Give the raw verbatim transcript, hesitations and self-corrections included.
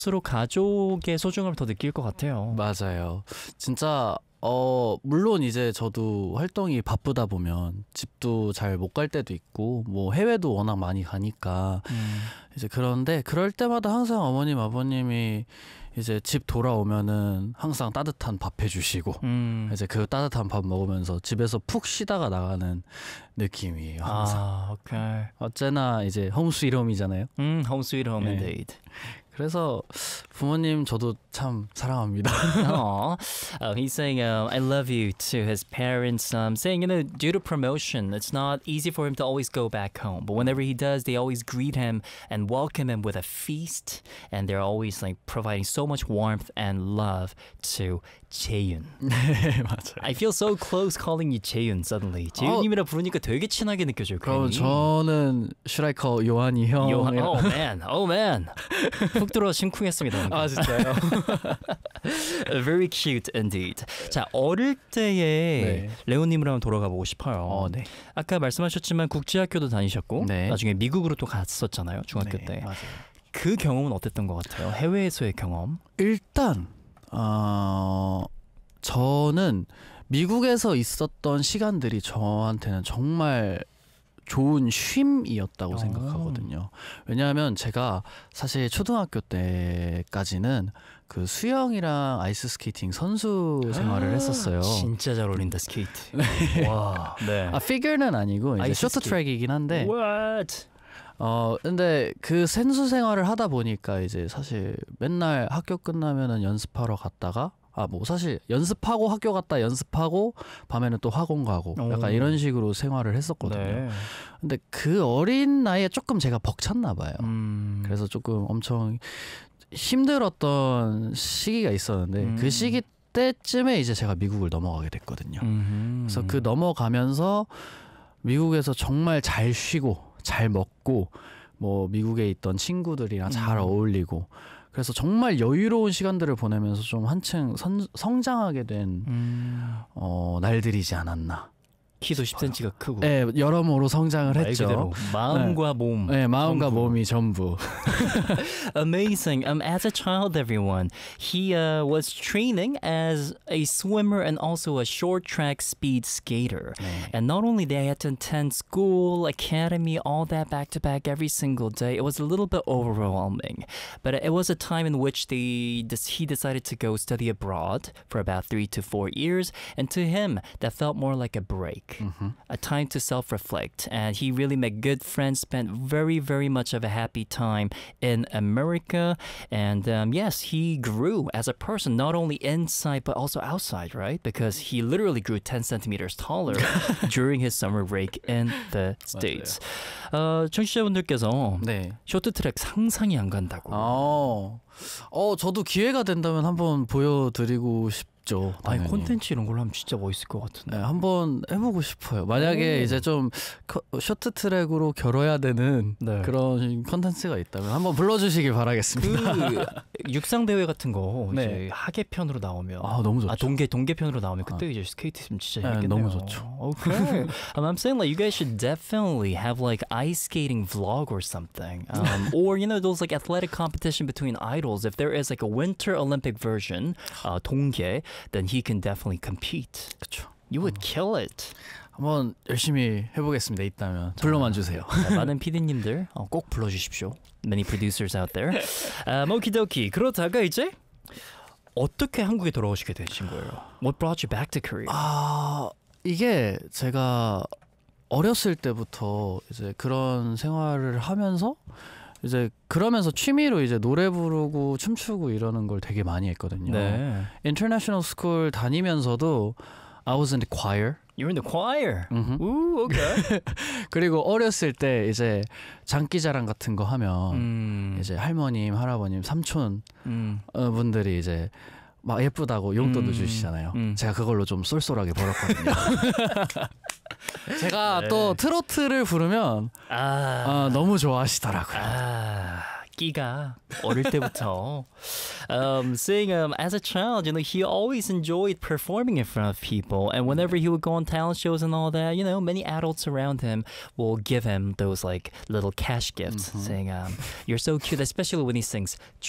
스스로 가족의 소중함을 더 느낄 것 같아요. 맞아요. 진짜 어 물론 이제 저도 활동이 바쁘다 보면 집도 잘 못 갈 때도 있고 뭐 해외도 워낙 많이 가니까 음. 이제 그런데 그럴 때마다 항상 어머님 아버님이 이제 집 돌아오면은 항상 따뜻한 밥 해주시고 음. 이제 그 따뜻한 밥 먹으면서 집에서 푹 쉬다가 나가는 느낌이에요. 항상. 아, 오케이. 어째나 이제 홈 스윗 홈이잖아요. 음, home sweet home 네. indeed. 그래서 부모님 저도 참 사랑합니다. Aw. Oh, he's saying, um, I love you to his parents. Um, saying, you know, due to promotion, it's not easy for him to always go back home. But whenever he does, they always greet him and welcome him with a feast. And they're always like providing so much warmth and love to 재윤. 네, 맞아요. I feel so close calling you 재윤 suddenly. 재윤님이라 부르니까 되게 친하게 느껴져요. 그럼 괜히. 저는 should I call 요한이 형? 요한, oh man, oh man. 훅 들어 심쿵했습니다. 아 진짜요? Very cute indeed. 자, 어릴 때의 네. 레오님으로 한번 돌아가 보고 싶어요. 어, 네. 아까 말씀하셨지만 국제학교도 다니셨고 네. 나중에 미국으로 또 갔었잖아요. 중학교 네, 때. 맞아요. 그 경험은 어땠던 것 같아요? 해외에서의 경험? 일단 어, 저는 미국에서 있었던 시간들이 저한테는 정말 좋은 쉼이었다고 오. 생각하거든요. 왜냐하면 제가 사실 초등학교 때까지는 그 수영이랑 아이스 스케이팅 선수 생활을 했었어요. 진짜 잘 어울린다 스케이트. 와, 네. 아 피겨는 아니고 이제 아이스 쇼트 트랙이긴 한데 What? 어 근데 그 선수 생활을 하다 보니까 이제 사실 맨날 학교 끝나면은 연습하러 갔다가 아 뭐 사실 연습하고 학교 갔다 연습하고 밤에는 또 학원 가고 약간 오. 이런 식으로 생활을 했었거든요. 네. 근데 그 어린 나이에 조금 제가 벅찼나 봐요. 음. 그래서 조금 엄청 힘들었던 시기가 있었는데 음. 그 시기 때쯤에 이제 제가 미국을 넘어가게 됐거든요. 음흠. 그래서 그 넘어가면서 미국에서 정말 잘 쉬고 잘 먹고 뭐 미국에 있던 친구들이랑 잘 음. 어울리고 그래서 정말 여유로운 시간들을 보내면서 좀 한층 선, 성장하게 된 음. 어, 날들이지 않았나. 키도 십 센티미터가 크고. 네, 여러모로 성장을 말 했죠. 그대로 마음과 몸. 네, 마음과 전부. 몸이 전부. Amazing. Um, as a child, everyone, he uh, was training as a swimmer and also a short track speed skater. 네. And not only that, he had to attend school, academy, all that back to back every single day. It was a little bit overwhelming. But it was a time in which the, this, he decided to go study abroad for about three to four years. And to him, that felt more like a break. Mhm. A time to self-reflect, and he really met good friends, spent very very much of a happy time in America, and um, yes, he grew as a person, not only inside but also outside, right? Because he literally grew ten centimeters taller during his summer break in the States. 어, 청취자분들께서 네. 쇼트트랙 상상이 안 간다고. 어, 어, 저도 기회가 된다면 한번 보여드리고 싶죠. 아니 당연히. 콘텐츠 이런 걸로 하면 진짜 멋있을 것 같은데. 네, 한번 해보고 싶어요. 만약에 오. 이제 좀 커- 쇼트트랙으로 겨뤄야 되는 네. 그런 콘텐츠가 있다면 한번 불러주시길 바라겠습니다. 그 육상 대회 같은 거 네. 이제 하계편으로 나오면 아 너무 좋죠. 아 동계 동계편으로 나오면 그때 아. 이제 스케이트 있으면 진짜 네, 재밌겠네요. 너무 좋죠. Okay. um, I'm saying like you guys should definitely have like ice skating vlog or something, um, or you know those like athletic competition between idols. If there is like a Winter Olympic version, uh, 동계, then he can definitely compete. 그렇죠. You would kill it. 한번 열심히 해보겠습니다. 있다면 불러만 주세요. 자, 많은 피디님들 어, 꼭 불러주십시오. Many producers out there. Um, okidoki. 그러다가 이제 어떻게 한국에 돌아오시게 되신 거예요? What brought you back to Korea? 아 이게 제가 어렸을 때부터 이제 그런 생활을 하면서 이제 그러면서 취미로 이제 노래 부르고 춤추고 이러는 걸 되게 많이 했거든요. 네. International School 다니면서도 I was in the choir. You're in the choir. 음흠. Ooh, okay. 그리고 어렸을 때 이제 장기자랑 같은 거 하면 음, 이제 할머님, 할아버님, 삼촌 음. 어, 분들이 이제 막 예쁘다고 용돈도 음, 주시잖아요. 음. 제가 그걸로 좀 쏠쏠하게 벌었거든요. 제가 네. 또 트로트를 부르면 아, 어, 너무 좋아하시더라고요. 아, 끼가 어릴 때부터. Um, saying um, as a child, you know, he always enjoyed performing in front of people, and whenever he would go on talent shows and all that, you know, many adults around him will give him those like little cash gifts, saying, um, "You're so cute," especially when he sings